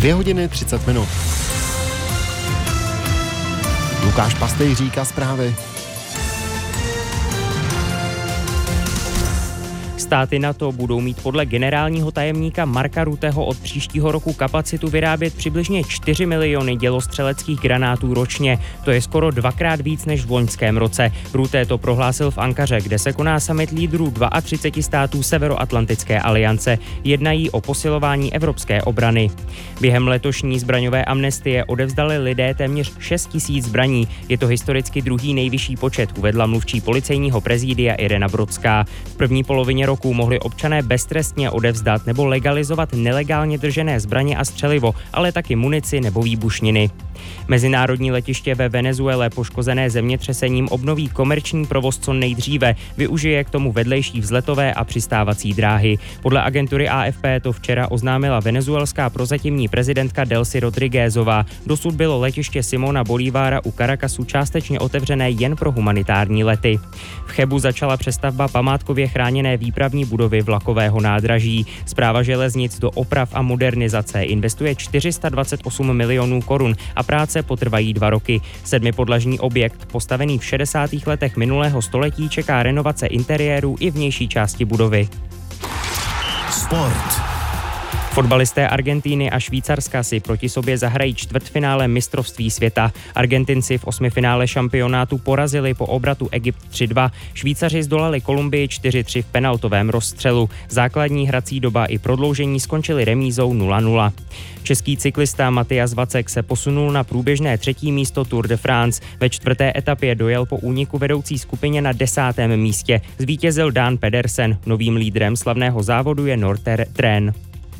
2:30. Lukáš Pastej říká zprávy. Státy NATO budou mít podle generálního tajemníka Marka Rutteho od příštího roku kapacitu vyrábět přibližně 4 miliony dělostřeleckých granátů ročně. To je skoro dvakrát víc než v loňském roce. Rutte to prohlásil v Ankaře, kde se koná summit lídrů 32 států Severoatlantické aliance. Jednají o posilování evropské obrany. Během letošní zbraňové amnestie odevzdali lidé téměř 6 000 zbraní. Je to historicky druhý nejvyšší počet, uvedla mluvčí policejního prezidia Irena Brodská. V první polovině roku mohli občané beztrestně odevzdat nebo legalizovat nelegálně držené zbraně a střelivo, ale taky munici nebo výbušniny. Mezinárodní letiště ve Venezuele poškozené zemětřesením obnoví komerční provoz co nejdříve, využije k tomu vedlejší vzletové a přistávací dráhy. Podle agentury AFP to včera oznámila venezuelská prozatímní prezidentka Delcy Rodriguezová. Dosud bylo letiště Simona Bolívara u Caracasu částečně otevřené jen pro humanitární lety. V Chebu začala přestavba památkově chráněné výpravní budovy vlakového nádraží. Správa železnic do oprav a modernizace investuje 428 milionů korun a práce potrvají 2 roky. 7podlažní objekt, postavený v 60. letech minulého století, čeká renovace interiéru i vnější části budovy. Sport. Fotbalisté Argentíny a Švýcarska si proti sobě zahrají čtvrtfinále mistrovství světa. Argentinci v 8finále šampionátu porazili po obratu Egypt 3-2. Švýcaři zdolali Kolumbii 4-3 v penaltovém rozstřelu. Základní hrací doba i prodloužení skončily remízou 0-0. Český cyklista Matyas Vacek se posunul na průběžné 3. místo Tour de France. Ve 4. etapě dojel po úniku vedoucí skupině na 10. místě. Zvítězil Dan Pedersen. Novým lídrem slavného závodu je Northern.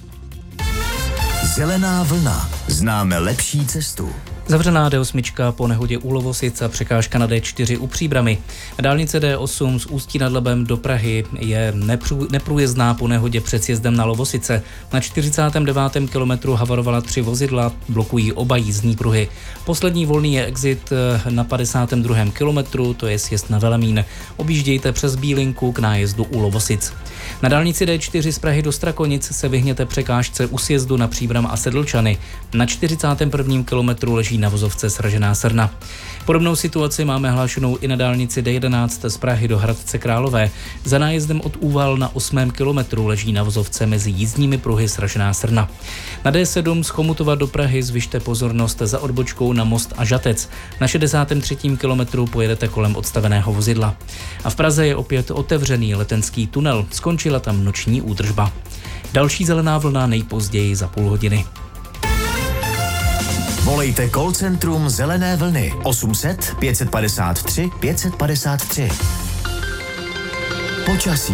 Zelená vlna. Známe lepší cestu. Zavřená D8 po nehodě u Lovosic a překážka na D4 u Příbrami. Dálnice D8 z Ústí nad Labem do Prahy je neprůjezdná po nehodě před sjezdem na Lovosice. Na 49. kilometru havarovala 3 vozidla, blokují oba jízdní pruhy. Poslední volný je exit na 52. kilometru, to je sjezd na Velemín. Objíždějte přes Bílinku k nájezdu u Lovosic. Na dálnici D4 z Prahy do Strakonic se vyhněte překážce u sjezdu na Příbram a Sedlčany. Na 41. kilometru leží na vozovce sražená srna. Podobnou situaci máme hlášenou i na dálnici D11 z Prahy do Hradce Králové. Za nájezdem od Úval na 8. kilometru leží na vozovce mezi jízdními pruhy sražená srna. Na D7 z Chomutova do Prahy zvyšte pozornost za odbočkou na Most a Žatec. Na 63. kilometru pojedete kolem odstaveného vozidla. A v Praze je opět otevřený letenský tunel. Skončila tam noční údržba. Další zelená vlna nejpozději za půl hodiny. Volejte call centrum Zelené vlny 800 553 553. Počasí.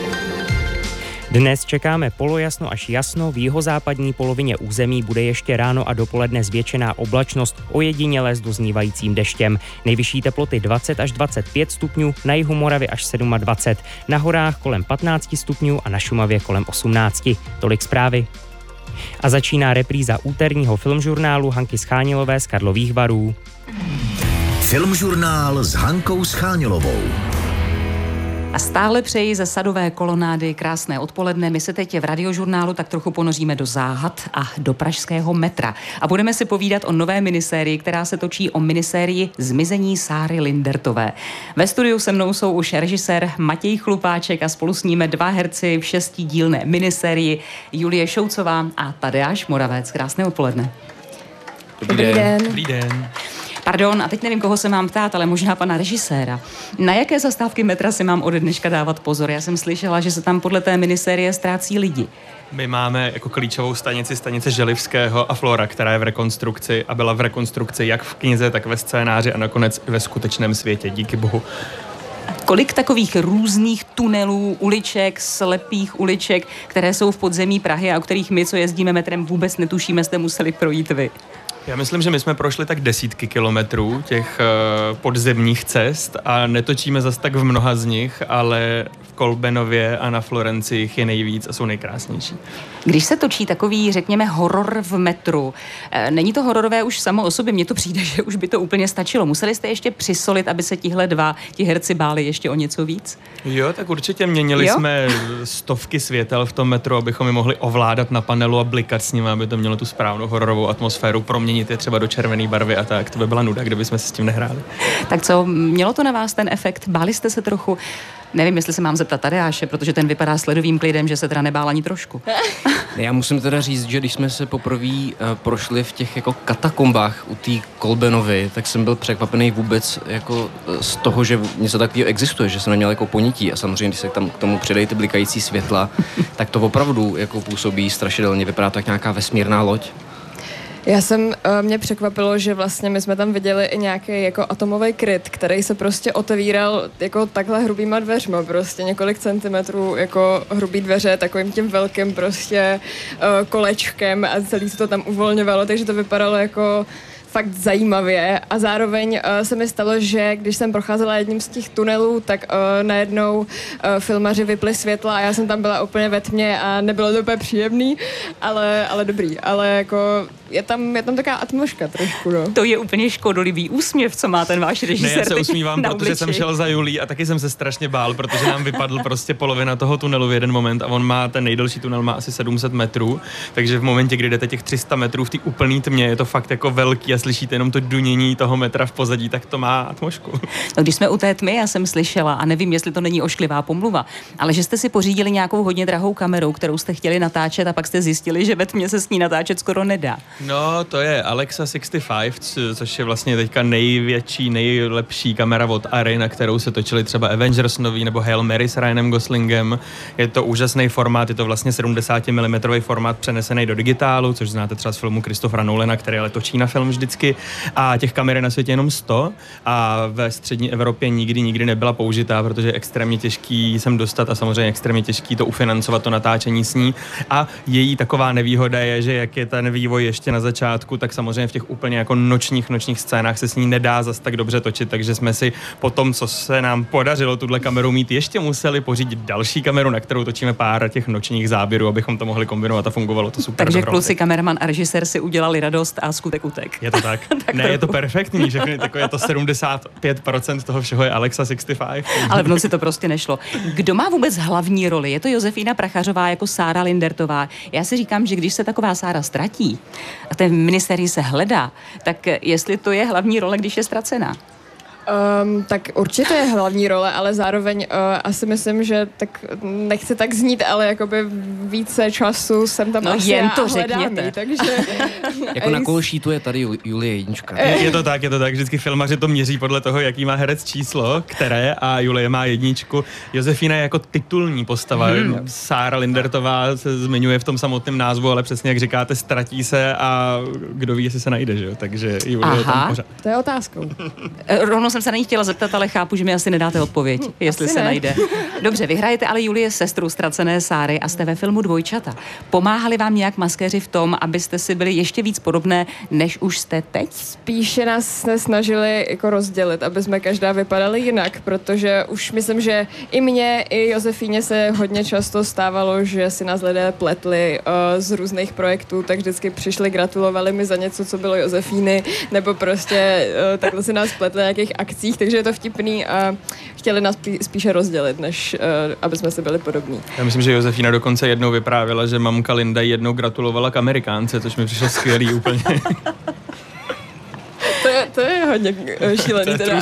Dnes čekáme polojasno až jasno, v jihozápadní polovině území bude ještě ráno a dopoledne zvětšená oblačnost, ojediněle s doznívajícím deštěm. Nejvyšší teploty 20 až 25 stupňů, na jihu Moravy až 27, na horách kolem 15 stupňů a na Šumavě kolem 18. Tolik zprávy. A začíná repríza úterního filmžurnálu Hanky Schánilové z Karlových Varů. Filmžurnál s Hankou Schánilovou. A stále přeji ze Sadové kolonády krásné odpoledne. My se teď v Radiožurnálu tak trochu ponoříme do záhad a do pražského metra. A budeme si povídat o nové minisérii, která se točí o minisérii Zmizení Sáry Lindertové. Ve studiu se mnou jsou už režisér Matěj Chlupáček a spolu s ním 2 herci v 6dílné minisérii Julie Šoucová a Tadeáš Moravec. Krásné odpoledne. Dobrý den. Dobrý den. Pardon, a teď nevím, koho se mám ptát, ale možná pana režiséra. Na jaké zastávky metra si mám ode dneška dávat pozor? Já jsem slyšela, že se tam podle té minisérie ztrácí lidi. My máme jako klíčovou stanice Želivského a Flora, která je v rekonstrukci a byla v rekonstrukci jak v knize, tak ve scénáři a nakonec i ve skutečném světě, díky bohu. Kolik takových různých tunelů, uliček, slepých uliček, které jsou v podzemí Prahy a o kterých my, co jezdíme metrem, vůbec netušíme, jste museli projít vy? Já myslím, že my jsme prošli tak desítky kilometrů těch podzemních cest a netočíme zas tak v mnoha z nich, ale v Kolbenově a na Florenci jich je nejvíc a jsou nejkrásnější. Když se točí takový, řekněme, horor v metru, není to hororové už samo o sobě? Mně to přijde, že už by to úplně stačilo. Museli jste ještě přisolit, aby se ti herci báli ještě o něco víc? Jo, tak určitě měnili jsme stovky světel v tom metru, abychom je mohli ovládat na panelu a blikat s nimi, aby to mělo tu správnou hororovou atmosféru, proměnit je třeba do červené barvy a tak. To by byla nuda, kdybychom se s tím nehráli. Tak co, mělo to na vás ten efekt? Báli jste se trochu? Nevím, jestli se mám zeptat Tadeáše, protože ten vypadá s ledovým klidem, že se teda nebál ani trošku. Já musím teda říct, že když jsme se poprvé prošli v těch jako katakombách u té Kolbenovy, tak jsem byl překvapený vůbec jako z toho, že něco takového existuje, že jsem neměl jako ponětí a samozřejmě, když se tam k tomu přidají ty blikající světla, tak to opravdu jako působí strašidelně, vypadá to jak nějaká vesmírná loď. Mě překvapilo, že vlastně my jsme tam viděli i nějaký jako atomový kryt, který se prostě otevíral jako takhle hrubýma dveřma, prostě několik centimetrů jako hrubý dveře, takovým tím velkým prostě kolečkem a celý se to tam uvolňovalo, takže to vypadalo jako fakt zajímavě a zároveň se mi stalo, že když jsem procházela jedním z těch tunelů, tak najednou filmaři vypli světla a já jsem tam byla úplně ve tmě a nebylo to úplně příjemný, ale dobrý, ale jako je tam taková atmosféra trošku, no. To je úplně škodolivý úsměv, co má ten váš režisér. Ne, já se usmívám, protože jsem šel za Julí a taky jsem se strašně bál, protože nám vypadl prostě polovina toho tunelu v jeden moment a on má, ten nejdelší tunel má asi 700 metrů, takže v momentě, kdy jdete těch 300 metrů v té úplné tmě, je to fakt jako velký a slyšíte jenom to dunění toho metra v pozadí, tak to má atmosféru. No, když jsme u té tmy, já jsem slyšela, a nevím, jestli to není ošklivá pomluva, ale že jste si pořídili nějakou hodně drahou kamerou, kterou jste chtěli natáčet a pak jste zjistili, že ve tmě se s ní natáčet skoro nedá. No, to je Alexa 65, což je vlastně teďka největší, nejlepší kamera od Arri, na kterou se točili třeba Avengers nový nebo Hail Mary s Ryanem Goslingem. Je to úžasný formát, je to vlastně 70 mm formát přenesený do digitálu, což znáte třeba z filmu Christophera Nolana, který ale točí na film vždycky. A těch kamer je na světě jenom 100 a ve střední Evropě nikdy nebyla použitá, protože je extrémně těžký sem dostat a samozřejmě extrémně těžký to ufinancovat, to natáčení s ní. A její taková nevýhoda je, že jak je ten vývoj ještě na začátku, tak samozřejmě v těch úplně jako nočních scénách se s ní nedá zas tak dobře točit, takže jsme si po tom, co se nám podařilo tuhle kameru mít, ještě museli pořídit další kameru, na kterou točíme pár těch nočních záběrů, abychom to mohli kombinovat a fungovalo to super. Takže kluci, kameraman a režisér si udělali radost a skutek utek. Je to tak. Ne, je to perfektní, všechny takové to 75% toho všeho je Alexa 65. Ale v noci to prostě nešlo. Kdo má vůbec hlavní roli? Je to Josefína Prachařová jako Sára Lindertová. Já si říkám, že když se taková Sára ztratí a té minisérii se hledá, tak jestli to je hlavní role, když je ztracená? Tak určitě je hlavní role, ale zároveň asi myslím, že tak nechci tak znít, ale jakoby více času jsem tam asi jen to řekněte. Takže jako na kolšítu je tady Julie jednička. Je to tak. Vždycky filmaři to měří podle toho, jaký má herec číslo, které, a Julie má jedničku. Josefína je jako titulní postava. Sára Lindertová se zmiňuje v tom samotném názvu, ale přesně jak říkáte, ztratí se a kdo ví, jestli se najde, že jo? Takže Julie je tam pořád. To je otázkou. Jsem se na ní chtěla zeptat, ale chápu, že mi asi nedáte odpověď, jestli se najde. Dobře, vy hrajete ale Julie sestru ztracené Sáry a jste ve filmu Dvojčata. Pomáhali vám nějak maskéři v tom, abyste si byli ještě víc podobné, než už jste teď? Spíše nás snažili jako rozdělit, aby jsme každá vypadali jinak, protože už myslím, že i mně, i Josefíně se hodně často stávalo, že si nás lidé pletli z různých projektů, tak vždycky přišli, gratulovali mi za něco, co bylo Josefíny, nebo prostě takhle si nás pletli na nějakých akcích, takže je to vtipný a chtěli nás spíše rozdělit, než aby jsme si byli podobní. Já myslím, že Josefína dokonce jednou vyprávěla, že mamka Linda jednou gratulovala k Amerikánce, což mi přišlo skvělý úplně. To je hodně šílený teda.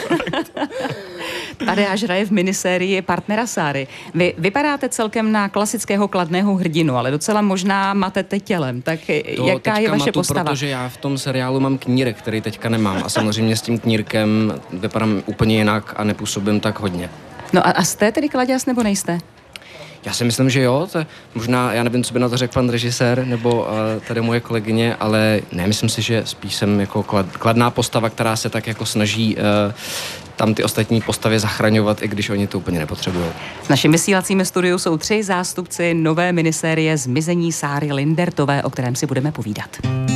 Tadeáš hraje v minisérii partnera Sáry. Vy vypadáte celkem na klasického kladného hrdinu, ale docela možná matete tělem. Tak jaká je vaše postava? Protože já v tom seriálu mám knírek, který teďka nemám. A samozřejmě s tím knírkem vypadám úplně jinak a nepůsobím tak hodně. No a jste tedy kladěz nebo nejste? Já si myslím, že jo, to možná, já nevím, co by na to řekl pan režisér, nebo tady moje kolegyně, ale ne, myslím si, že spíš jsem jako kladná postava, která se tak jako snaží tam ty ostatní postavy zachraňovat, i když oni to úplně nepotřebují. V našem vysílacím studiu jsou 3 zástupci nové minisérie Zmizení Sáry Lindertové, o kterém si budeme povídat.